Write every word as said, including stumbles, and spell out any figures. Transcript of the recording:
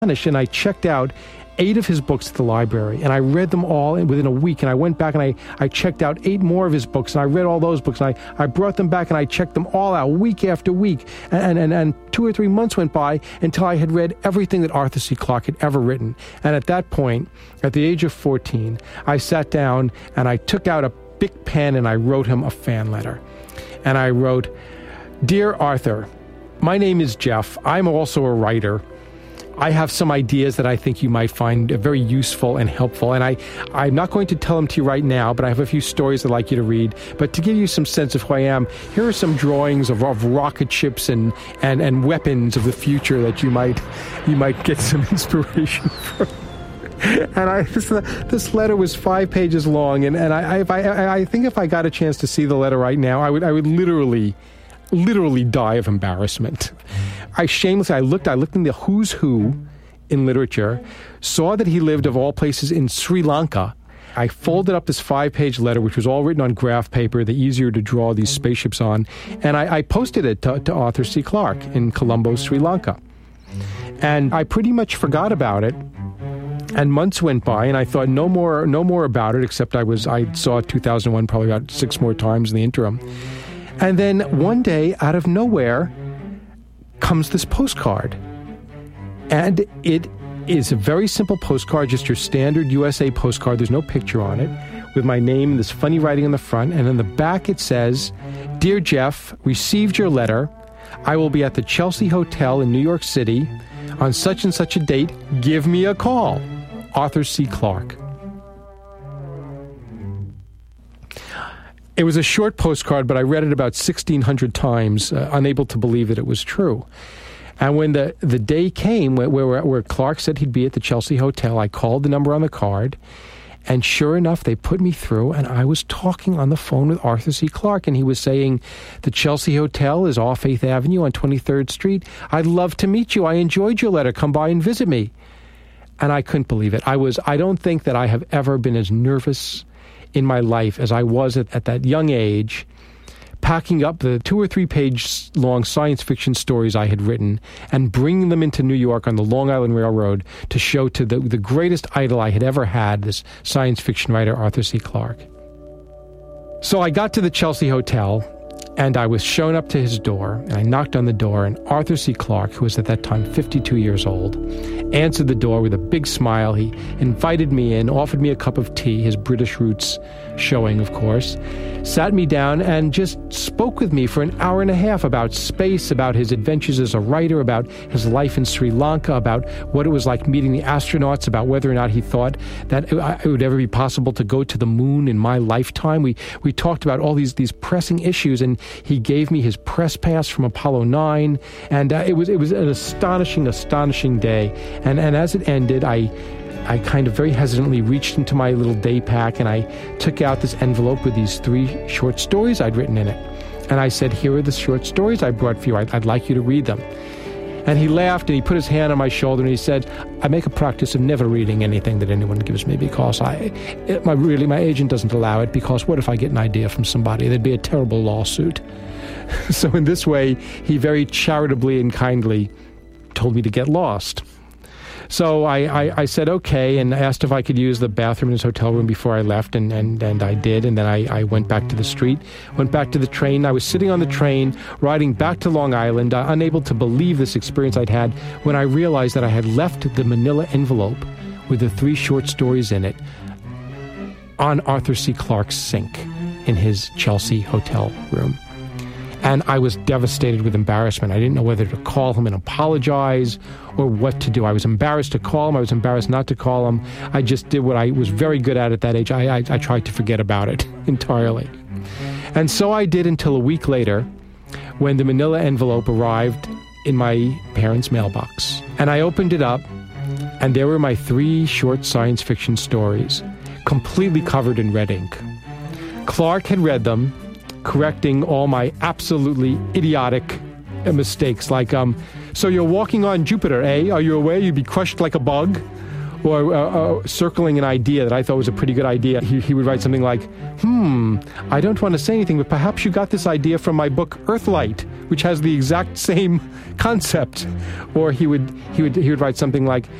And I checked out eight of his books at the library, and I read them all within a week, and I went back and I, I checked out eight more of his books, and I read all those books, and I, I brought them back, and I checked them all out week after week, and, and, and two or three months went by until I had read everything that Arthur C. Clarke had ever written. And at that point, at the age of fourteen, I sat down, and I took out a big pen, and I wrote him a fan letter. And I wrote, "Dear Arthur, my name is Jeff. I'm also a writer. I have some ideas that I think you might find very useful and helpful, and I, I'm not going to tell them to you right now, but I have a few stories I'd like you to read. But to give you some sense of who I am, here are some drawings of, of rocket ships and, and, and weapons of the future that you might you might get some inspiration from." And I this, this letter was five pages long, and, and I, if I, I think if I got a chance to see the letter right now, I would I would literally... literally die of embarrassment. I shamelessly, I looked, I looked in the who's who in literature, saw that he lived, of all places, in Sri Lanka. I folded up this five-page letter, which was all written on graph paper, the easier to draw these spaceships on, and I, I posted it to, to Arthur C. Clarke in Colombo, Sri Lanka. And I pretty much forgot about it. And months went by, and I thought no more, no more about it, except I was, I saw two thousand one probably about six more times in the interim. And then one day, out of nowhere, comes this postcard. And it is a very simple postcard, just your standard U S A postcard. There's no picture on it, with my name and this funny writing on the front. And in the back it says, "Dear Jeff, received your letter. I will be at the Chelsea Hotel in New York City on such and such a date. Give me a call. Arthur C. Clarke." It was a short postcard, but I read it about sixteen hundred times, uh, unable to believe that it was true. And when the, the day came where, where, where Clarke said he'd be at the Chelsea Hotel, I called the number on the card, and sure enough, they put me through, and I was talking on the phone with Arthur C. Clarke, and he was saying, "The Chelsea Hotel is off eighth Avenue on twenty-third Street. I'd love to meet you. I enjoyed your letter. Come by and visit me." And I couldn't believe it. I was, I don't think that I have ever been as nervous in my life as I was at, at that young age, packing up the two or three page long science fiction stories I had written and bringing them into New York on the Long Island Railroad to show to the, the greatest idol I had ever had, this science fiction writer, Arthur C. Clarke. So I got to the Chelsea Hotel, and I was shown up to his door, and I knocked on the door, and Arthur C. Clarke, who was at that time fifty-two years old, answered the door with a big smile. He invited me in, offered me a cup of tea, his British roots showing, of course, sat me down and just spoke with me for an hour and a half about space, about his adventures as a writer, about his life in Sri Lanka, about what it was like meeting the astronauts, about whether or not he thought that it would ever be possible to go to the moon in my lifetime. We we talked about all these these pressing issues, and he gave me his press pass from Apollo nine, and uh, it was it was an astonishing, astonishing day. And and as it ended, I I kind of very hesitantly reached into my little day pack, and I took out this envelope with these three short stories I'd written in it. And I said, "Here are the short stories I brought for you. I'd, I'd like you to read them." And he laughed, and he put his hand on my shoulder, and he said, "I make a practice of never reading anything that anyone gives me because I, it, my really, my agent doesn't allow it, because what if I get an idea from somebody? There'd be a terrible lawsuit." So in this way, he very charitably and kindly told me to get lost. So I, I, I said okay, and asked if I could use the bathroom in his hotel room before I left, and, and, and I did, and then I, I went back to the street, went back to the train. I was sitting on the train, riding back to Long Island, uh, unable to believe this experience I'd had, when I realized that I had left the manila envelope with the three short stories in it on Arthur C. Clarke's sink in his Chelsea hotel room. And I was devastated with embarrassment. I didn't know whether to call him and apologize or what to do. I was embarrassed to call him. I was embarrassed not to call him. I just did what I was very good at at that age. I, I, I tried to forget about it entirely. And so I did until a week later, when the manila envelope arrived in my parents' mailbox. And I opened it up, and there were my three short science fiction stories, completely covered in red ink. Clarke had read them, correcting all my absolutely idiotic mistakes, like, um, "So you're walking on Jupiter, eh? Are you aware you'd be crushed like a bug?" or uh, uh, circling an idea that I thought was a pretty good idea. He, he would write something like, hmm, I don't want to say anything, but perhaps you got this idea from my book Earthlight, which has the exact same concept. Or he would he would he would write something like,